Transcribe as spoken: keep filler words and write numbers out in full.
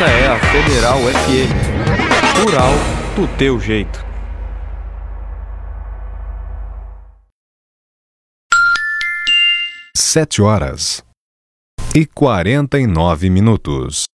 Essa é a Federal F M. Rural do teu jeito. Sete horas e quarenta e nove minutos.